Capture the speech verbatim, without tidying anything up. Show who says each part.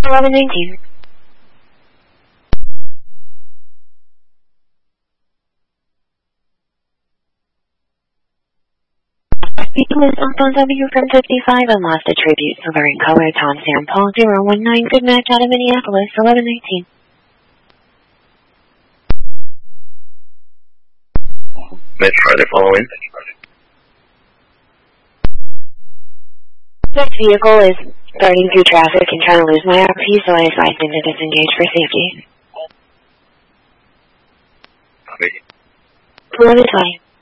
Speaker 1: eleven nineteen. People is on W from fifty-five and lost attribute silver in color Tom Sam Paul zero one nine. Good match out of Minneapolis eleven nineteen.
Speaker 2: Mitch, further following.
Speaker 1: This vehicle is darting through traffic and trying to lose my R P, so I advise him to disengage for safety.
Speaker 2: Copy.
Speaker 1: eleven twenty.